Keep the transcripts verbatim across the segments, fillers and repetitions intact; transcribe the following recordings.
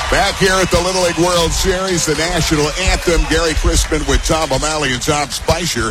Back here at the Little League World Series, the national anthem, Gary Crispin with Tom O'Malley and Tom Spicer.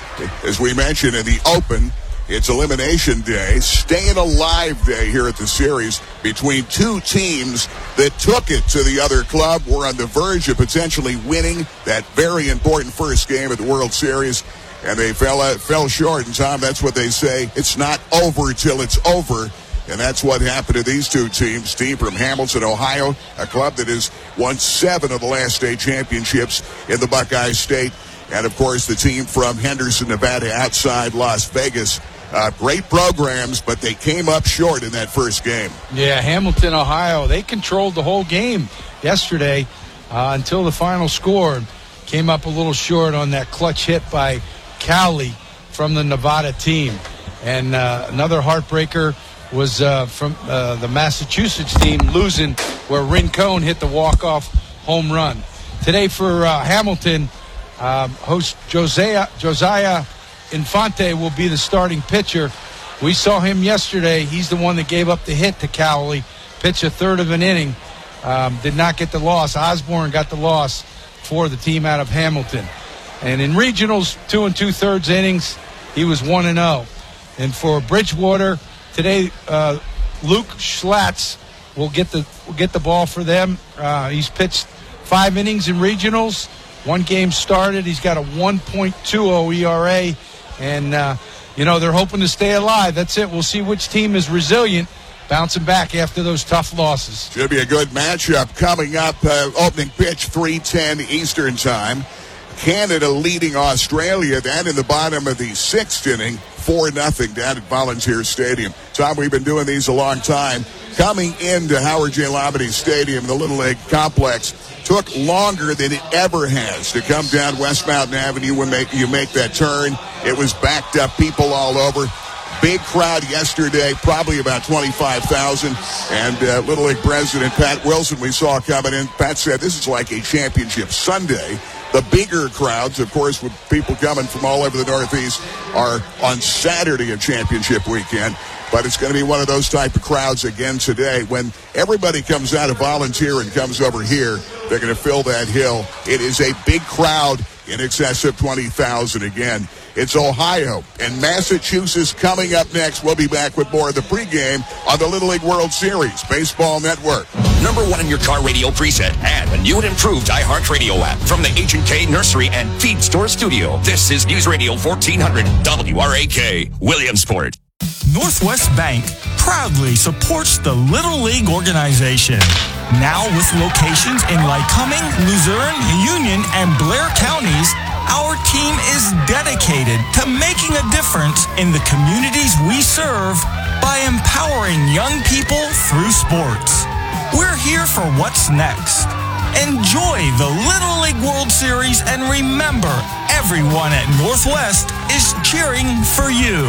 As we mentioned in the open, it's Elimination Day, Staying Alive Day here at the series between two teams that took it to the other club. We're on the verge of potentially winning that very important first game of the World Series, and they fell uh, fell short. And, Tom, that's what they say. It's not over till it's over. And that's what happened to these two teams. Team from Hamilton, Ohio, a club that has won seven of the last state championships in the Buckeye State. And, of course, the team from Henderson, Nevada, outside Las Vegas. Uh, great programs, but they came up short in that first game. Yeah, Hamilton, Ohio, they controlled the whole game yesterday uh, until the final score. Came up a little short on that clutch hit by Cowley from the Nevada team. And uh, another heartbreaker was uh, from uh, the Massachusetts team losing, where Rincon hit the walk-off home run. Today for uh, Hamilton, um, host Josiah, Josiah Infante will be the starting pitcher. We saw him yesterday. He's the one that gave up the hit to Cowley, pitched a third of an inning, um, did not get the loss. Osborne got the loss for the team out of Hamilton. And in regionals, two and two-thirds innings, he was one and oh. And for Bridgewater, today, uh, Luke Schlatz will get the will get the ball for them. Uh, he's pitched five innings in regionals. One game started. He's got a one point two oh E R A. And, uh, you know, they're hoping to stay alive. That's it. We'll see which team is resilient, bouncing back after those tough losses. Should be a good matchup coming up. Uh, opening pitch, three ten Eastern Time. Canada leading Australia. That in the bottom of the sixth inning. four nothing down at Volunteer Stadium. Tom, we've been doing these a long time. Coming into Howard J. Labadie Stadium, the Little League Complex, took longer than it ever has to come down West Mountain Avenue when make, you make that turn. It was backed up, people all over. Big crowd yesterday, probably about twenty-five thousand. And uh, Little League President Pat Wilson, we saw coming in. Pat said this is like a championship Sunday. The bigger crowds, of course, with people coming from all over the Northeast, are on Saturday of championship weekend. But it's going to be one of those type of crowds again today. When everybody comes out of Volunteer and comes over here, they're going to fill that hill. It is a big crowd, in excess of twenty thousand again. It's Ohio and Massachusetts coming up next. We'll be back with more of the pregame on the Little League World Series Baseball Network. Number one in your car radio preset and a new and improved iHeartRadio app from the H and K Nursery and Feed Store Studio. This is News Radio fourteen hundred W R A K, Williamsport. Northwest Bank proudly supports the Little League organization. Now with locations in Lycoming, Luzerne, Union, and Blair counties, our team is dedicated to making a difference in the communities we serve by empowering young people through sports. We're here for what's next. Enjoy the Little League World Series, and remember, everyone at Northwest is cheering for you.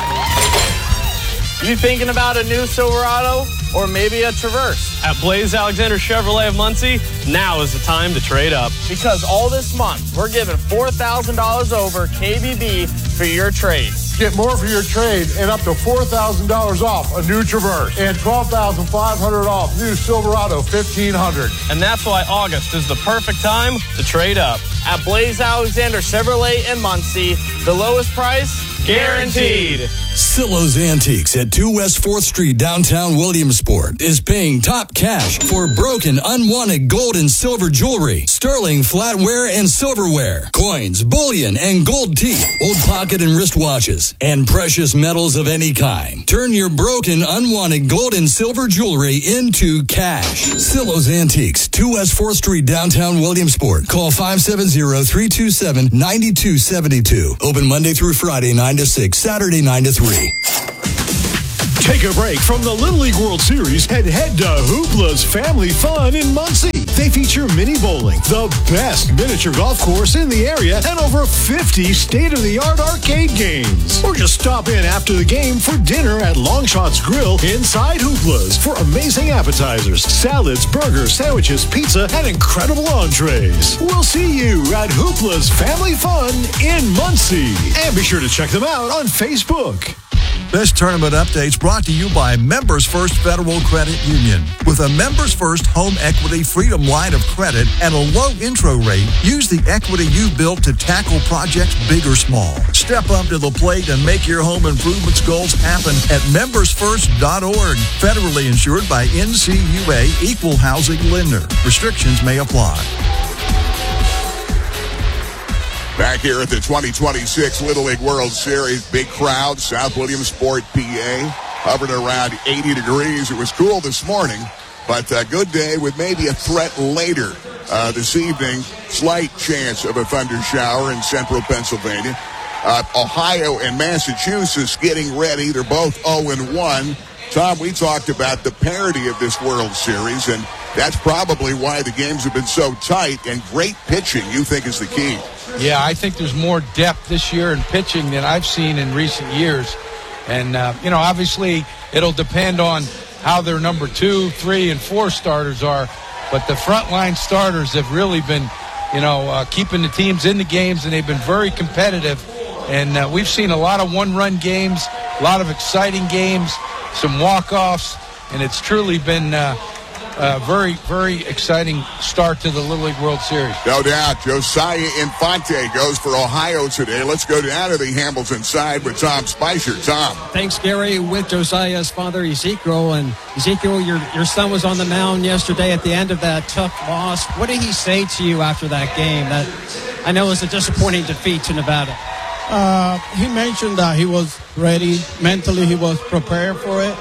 You thinking about a new Silverado or maybe a Traverse? At Blaze Alexander Chevrolet of Muncie, now is the time to trade up. Because all this month, we're giving four thousand dollars over K B B for your trade. Get more for your trade and up to four thousand dollars off a new Traverse and twelve thousand five hundred dollars off new Silverado fifteen hundred. And that's why August is the perfect time to trade up. At Blaze Alexander Chevrolet in Muncie, the lowest price guaranteed. Silo's Antiques at two West fourth Street, downtown Williamsport, is paying top cash for broken, unwanted gold and silver jewelry, sterling flatware and silverware, coins, bullion, and gold teeth, old pocket and wristwatches, and precious metals of any kind. Turn your broken, unwanted gold and silver jewelry into cash. Silo's Antiques, two West fourth Street, downtown Williamsport. Call five seven zero, three two seven, nine two seven two. Open Monday through Friday, nine to six, Saturday, nine to three. Take a break from the Little League World Series and head to Hoopla's Family Fun in Muncie. They feature mini bowling, the best miniature golf course in the area, and over fifty state-of-the-art arcade games. Or just stop in after the game for dinner at Longshots Grill inside Hoopla's for amazing appetizers, salads, burgers, sandwiches, pizza, and incredible entrees. We'll see you at Hoopla's Family Fun in Muncie. And be sure to check them out on Facebook. This tournament update is brought to you by Members First Federal Credit Union. With a Members First Home Equity Freedom line of credit and a low intro rate, use the equity you've built to tackle projects big or small. Step up to the plate and make your home improvements goals happen at members first dot org. Federally insured by N C U A Equal Housing Lender. Restrictions may apply. Back here at the twenty twenty-six Little League World Series, big crowd, South Williamsport, P A, hovered around eighty degrees. It was cool this morning, but a good day with maybe a threat later uh, this evening. Slight chance of a thunder shower in central Pennsylvania. Uh, Ohio and Massachusetts getting ready. They're both oh and one. Tom, we talked about the parity of this World Series, and that's probably why the games have been so tight, and great pitching you think is the key. Yeah, I think there's more depth this year in pitching than I've seen in recent years. And, uh, you know, obviously it'll depend on how their number two, three, and four starters are. But the frontline starters have really been, you know, uh, keeping the teams in the games, and they've been very competitive. And uh, we've seen a lot of one-run games, a lot of exciting games, some walk-offs, and it's truly been uh, a very, very exciting start to the Little League World Series. No doubt. Josiah Infante goes for Ohio today. Let's go down to the Hamilton side with Tom Spicer. Tom. Thanks, Gary. With Josiah's father, Ezekiel. And Ezekiel, your, your son was on the mound yesterday at the end of that tough loss. What did he say to you after that game? That I know was a disappointing defeat to Nevada. Uh, he mentioned that he was ready. Mentally, he was prepared for it.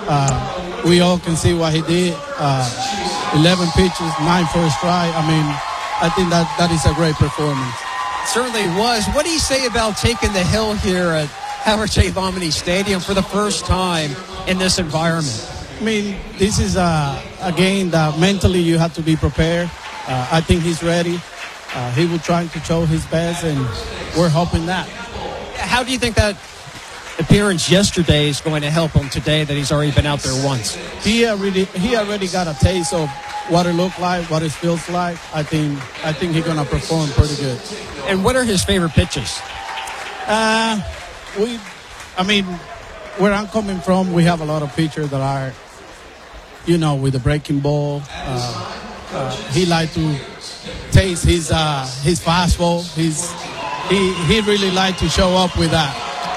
Uh, we all can see what he did. Uh, eleven pitches, nine for a strike. I mean, I think that that is a great performance. Certainly was. What do you say about taking the hill here at Howard J. Lomini Stadium for the first time in this environment? I mean, this is a, a game that mentally you have to be prepared. Uh, I think he's ready. Uh, he will try to show his best, and we're hoping that. How do you think that appearance yesterday is going to help him today that he's already been out there once? He already he already got a taste of what it looked like, what it feels like. I think I think he's gonna perform pretty good. And what are his favorite pitches? Uh, we, I mean, where I'm coming from, we have a lot of pitchers that are, you know, with the breaking ball. Uh, uh, he like to taste his uh, his fastball. He's he he really like to show up with that.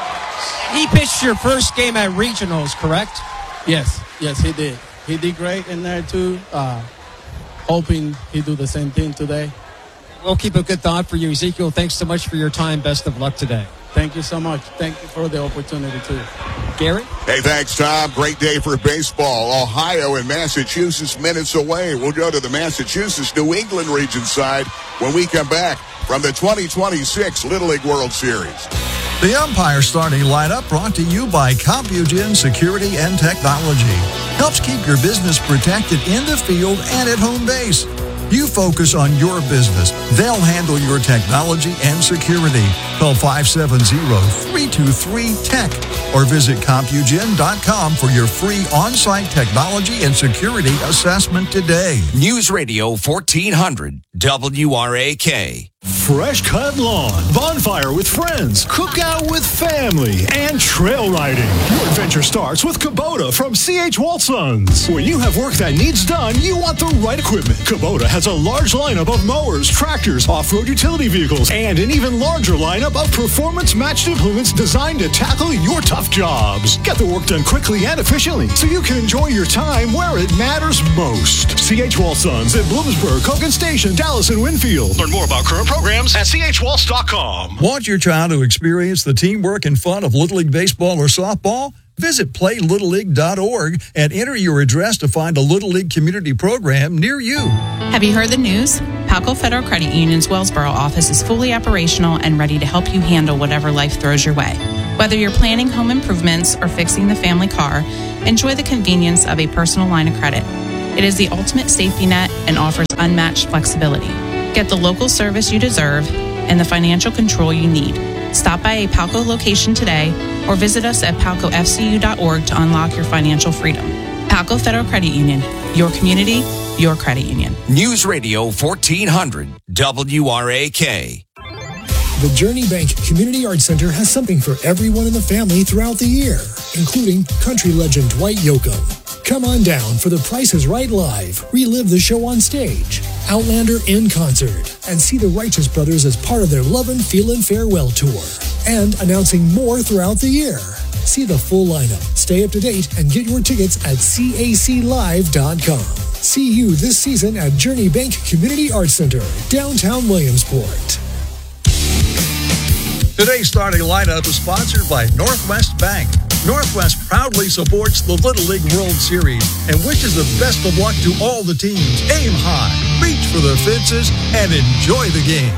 He pitched your first game at regionals, correct? Yes, yes, he did. He did great in there too. Uh, hoping he do the same thing today. We'll keep a good thought for you, Ezekiel. Thanks so much for your time. Best of luck today. Thank you so much. Thank you for the opportunity too. Gary? Hey, thanks, Tom. Great day for baseball. Ohio and Massachusetts minutes away. We'll go to the Massachusetts New England region side when we come back from the twenty twenty-six Little League World Series. The umpire starting lineup brought to you by CompuGen Security and Technology. Helps keep your business protected in the field and at home base. You focus on your business. They'll handle your technology and security. Call five seven zero, three two three, T E C H or visit CompuGen dot com for your free on-site technology and security assessment today. News Radio fourteen hundred W R A K. Fresh cut lawn, bonfire with friends, cookout with family, and trail riding. Your adventure starts with Kubota from C H Waltsons. When you have work that needs done, you want the right equipment. Kubota has a large lineup of mowers, tractors, off-road utility vehicles, and an even larger lineup of performance-matched implements designed to tackle your tough jobs. Get the work done quickly and efficiently so you can enjoy your time where it matters most. C H Waltsons at Bloomsburg, Kogan Station, Dallas, and Winfield. Learn more about current programs at C H Waltz dot com. Want your child to experience the teamwork and fun of Little League Baseball or softball? Visit play little league dot org and enter your address to find a Little League community program near you. Have you heard the news? Palco Federal Credit Union's Wellsboro office is fully operational and ready to help you handle whatever life throws your way. Whether you're planning home improvements or fixing the family car, enjoy the convenience of a personal line of credit. It is the ultimate safety net and offers unmatched flexibility. Get the local service you deserve and the financial control you need. Stop by a Palco location today or visit us at palco f c u dot org to unlock your financial freedom. Palco Federal Credit Union, your community, your credit union. News Radio fourteen hundred W R A K. The Journey Bank Community Arts Center has something for everyone in the family throughout the year, including country legend Dwight Yoakam. Come on down for The Price is Right Live, relive the show on stage, Outlander in concert, and see the Righteous Brothers as part of their Lovin' Feelin' Farewell Tour. And announcing more throughout the year. See the full lineup, stay up to date, and get your tickets at C A C live dot com. See you this season at Journey Bank Community Arts Center, downtown Williamsport. Today's starting lineup is sponsored by Northwest Bank. Northwest proudly supports the Little League World Series and wishes the best of luck to all the teams. Aim high, reach for the fences, and enjoy the game.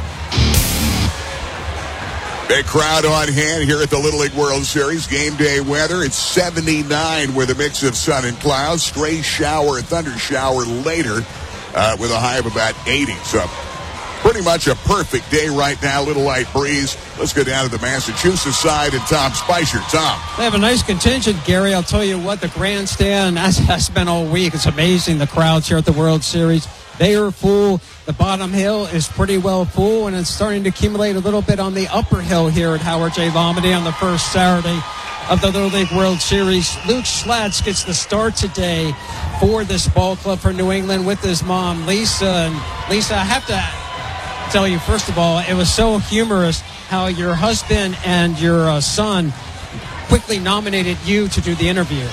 Big crowd on hand here at the Little League World Series. Game day weather, it's seventy-nine with a mix of sun and clouds. Stray shower, thunder shower later uh, with a high of about eighty. So pretty much a perfect day right now. Little light breeze. Let's go down to the Massachusetts side and Tom Spicer. Tom. They have a nice contingent, Gary. I'll tell you what, the grandstand, as has been all week, it's amazing, the crowds here at the World Series. They are full. The bottom hill is pretty well full, and it's starting to accumulate a little bit on the upper hill here at Howard J. Lombardi on the first Saturday of the Little League World Series. Luke Schlatz gets the start today for this ball club for New England with his mom, Lisa. And Lisa, I have to tell you, first of all, it was so humorous how your husband and your uh, son quickly nominated you to do the interview.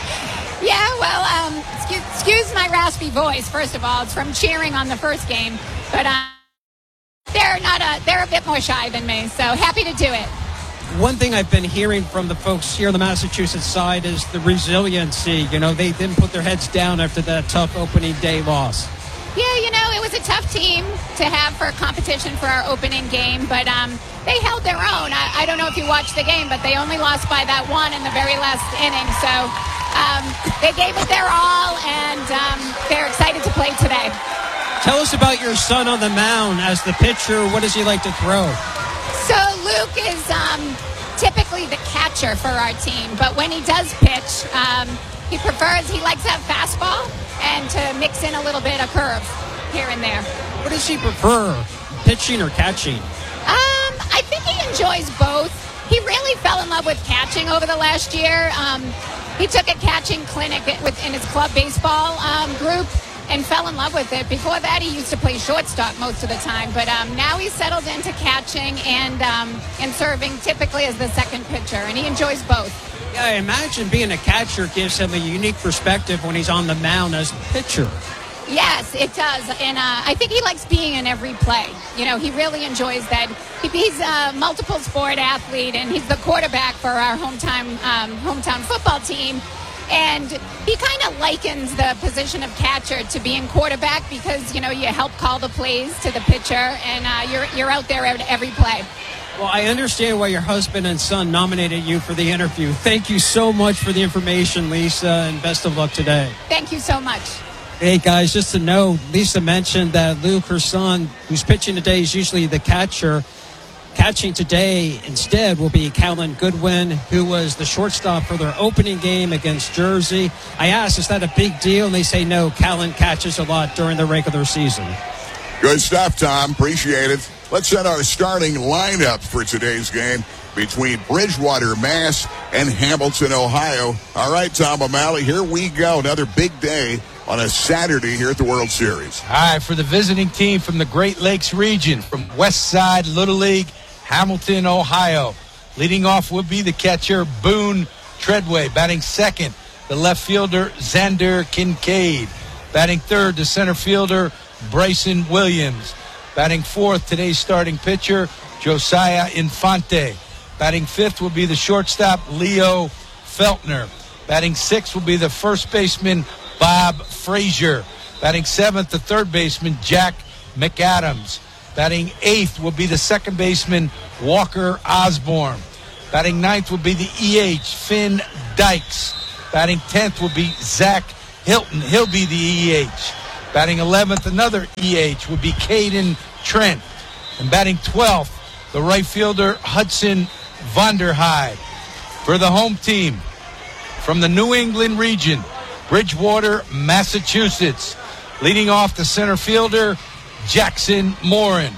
Yeah, well, um, excuse, excuse my raspy voice, first of all. It's from cheering on the first game. But uh, they're not a, they're a bit more shy than me, so happy to do it. One thing I've been hearing from the folks here on the Massachusetts side is the resiliency. You know, they didn't put their heads down after that tough opening day loss. Yeah, you know, it was a tough team to have for competition for our opening game, but um, they held their own. I, I don't know if you watched the game, but they only lost by that one in the very last inning. So um, they gave it their all, and um, they're excited to play today. Tell us about your son on the mound as the pitcher. What does he like to throw? So Luke is um, typically the catcher for our team, but when he does pitch, um, he prefers, he likes to have fastball and to mix in a little bit of curve here and there. What does he prefer, pitching or catching? Um, I think he enjoys both. He really fell in love with catching over the last year. Um, he took a catching clinic within his club baseball um, group and fell in love with it. Before that, he used to play shortstop most of the time, but um, now he's settled into catching and um, and serving typically as the second pitcher, and he enjoys both. Yeah, I imagine being a catcher gives him a unique perspective when he's on the mound as a pitcher. Yes, it does, and uh, I think he likes being in every play. You know, he really enjoys that. He, he's a multiple sport athlete, and he's the quarterback for our hometown um, hometown football team. And he kind of likens the position of catcher to being quarterback because, you know, you help call the plays to the pitcher, and uh, you're you're out there at every play. Well, I understand why your husband and son nominated you for the interview. Thank you so much for the information, Lisa, and best of luck today. Thank you so much. Hey, guys, just to know, Lisa mentioned that Luke, her son, who's pitching today, is usually the catcher. Catching today instead will be Callan Goodwin, who was the shortstop for their opening game against Jersey. I asked, is that a big deal? And they say no, Callan catches a lot during the regular season. Good stuff, Tom. Appreciate it. Let's set our starting lineup for today's game between Bridgewater, Mass, and Hamilton, Ohio. All right, Tom O'Malley, here we go. Another big day on a Saturday here at the World Series. All right, for the visiting team from the Great Lakes region, from West Side Little League, Hamilton, Ohio. Leading off would be the catcher, Boone Treadway. Batting second, the left fielder, Xander Kincaid. Batting third, the center fielder, Bryson Williams. Batting fourth, today's starting pitcher, Josiah Infante. Batting fifth will be the shortstop, Leo Feltner. Batting sixth will be the first baseman, Bob Frazier. Batting seventh, the third baseman, Jack McAdams. Batting eighth will be the second baseman, Walker Osborne. Batting ninth will be the E H, Finn Dykes. Batting tenth will be Zach Hilton. He'll be the E H. Batting eleventh, another E H, will be Caden Trent. And batting twelfth, the right fielder, Hudson Vonderheide. For the home team, from the New England region, Bridgewater, Massachusetts. Leading off the center fielder, Jackson Morin.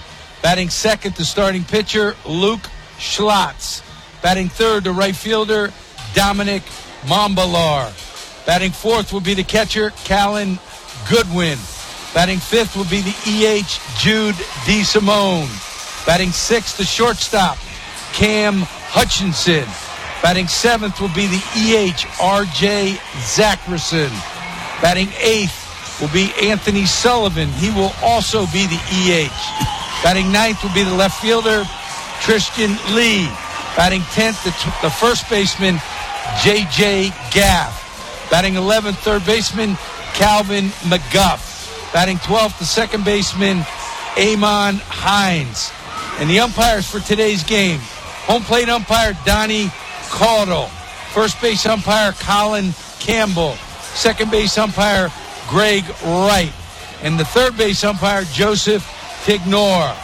Batting second, the starting pitcher, Luke Schlotz. Batting third, the right fielder, Dominic Mombalar. Batting fourth will be the catcher, Callan Goodwin. Batting fifth will be the E H, Jude DeSimone. Batting sixth, the shortstop, Cam Hutchinson. Batting seventh will be the E H, R J Zackerson. Batting eighth will be Anthony Sullivan. He will also be the E H. Batting ninth will be the left fielder, Tristan Lee. Batting tenth, the, t- the first baseman, J J Gaff. Batting eleventh, third baseman, Calvin McGuff. Batting twelfth, the second baseman, Amon Hines. And the umpires for today's game, home plate umpire, Donnie Caudle. First base umpire, Colin Campbell. Second base umpire, Greg Wright. And the third base umpire, Joseph Tignor.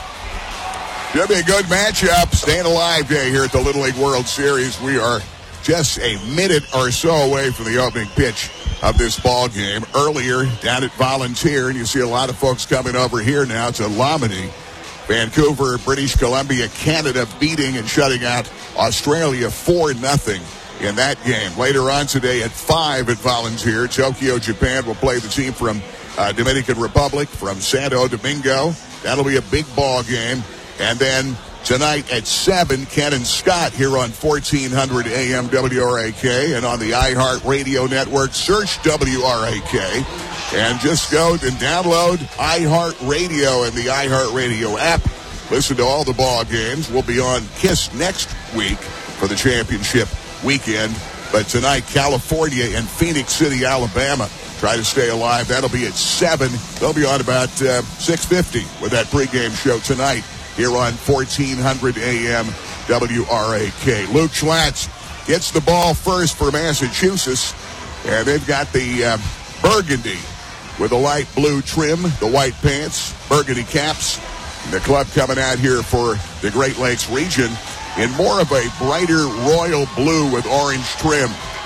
Should be a good matchup. Staying alive day here at the Little League World Series. We are just a minute or so away from the opening pitch of this ball game. Earlier, down at Volunteer, and you see a lot of folks coming over here now to Lomini. Vancouver, British Columbia, Canada beating and shutting out Australia four nothing in that game. Later on today at five at Volunteer, Tokyo, Japan will play the team from uh, Dominican Republic, from Santo Domingo. That'll be a big ball game. And then tonight at seven, Ken and Scott here on fourteen hundred A M W R A K and on the iHeart Radio Network. Search W R A K and just go and download iHeart Radio and the iHeart Radio app. Listen to all the ball games. We'll be on KISS next week for the championship weekend. But tonight, California and Phoenix City, Alabama. Try to stay alive. That'll be at seven. They'll be on about uh, six fifty with that pregame show tonight here on fourteen hundred A M W R A K. Luke Schlotz gets the ball first for Massachusetts, and they've got the uh, burgundy with the light blue trim, the white pants, burgundy caps. And the club coming out here for the Great Lakes region in more of a brighter royal blue with orange trim.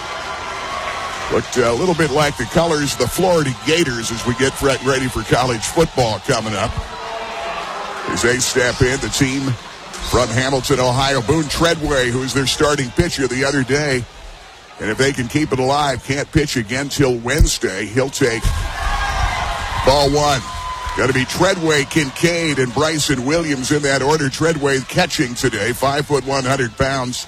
Looked a little bit like the colors of the Florida Gators as we get ready for college football coming up. As they step in, the team from Hamilton, Ohio, Boone Treadway, who was their starting pitcher the other day. And if they can keep it alive, can't pitch again till Wednesday, he'll take ball one. Got to be Treadway, Kincaid, and Bryson Williams in that order. Treadway catching today, five foot one hundred pounds.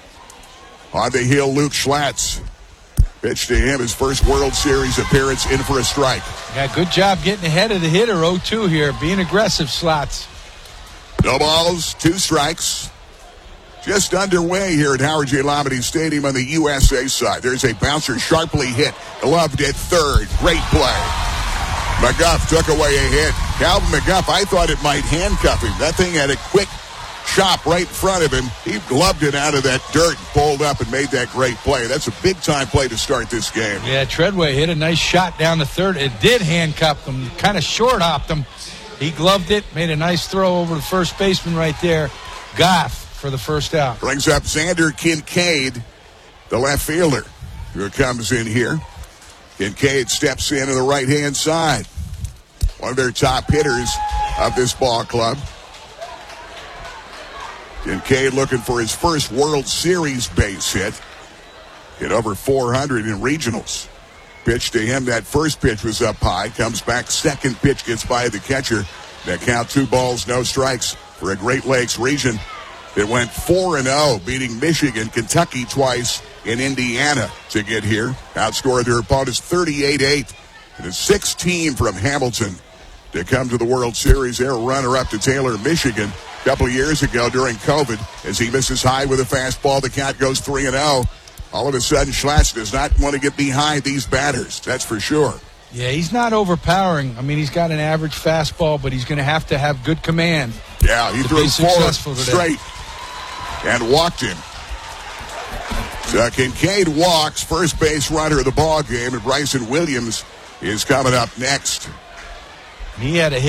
On the hill, Luke Schlotz. Pitch to him, his first World Series appearance, in for a strike. Yeah, good job getting ahead of the hitter, oh two here, being aggressive, Schlotz. No balls, two strikes. Just underway here at Howard J. Lombardi Stadium on the U S A side. There's a bouncer sharply hit, gloved at third. Great play. McGuff took away a hit. Calvin McGuff, I thought it might handcuff him. That thing had a quick chop right in front of him. He gloved it out of that dirt and pulled up and made that great play. That's a big-time play to start this game. Yeah, Treadway hit a nice shot down the third. It did handcuff him, kind of short-hopped him. He gloved it, made a nice throw over the first baseman right there. Goff for the first out. Brings up Xander Kincaid, the left fielder, who comes in here. Kincaid steps in to the right-hand side. One of their top hitters of this ball club. Kincaid looking for his first World Series base hit. Hit over four hundred in regionals. Pitch to him, that first pitch was up high. Comes back, second pitch gets by the catcher. That count two balls, no strikes for a Great Lakes region that went four and oh, beating Michigan, Kentucky twice, in Indiana to get here. Outscored their opponents thirty-eight eight. And a sixth team from Hamilton to come to the World Series. They're a runner-up to Taylor, Michigan. A couple of years ago during COVID, as he misses high with a fastball, the count goes three and oh. All of a sudden, Schlotz does not want to get behind these batters. That's for sure. Yeah, he's not overpowering. I mean, he's got an average fastball, but he's going to have to have good command. Yeah, he threw four straight and walked him. So Kincaid walks, first base runner of the ball game, and Bryson Williams is coming up next. He had a hit.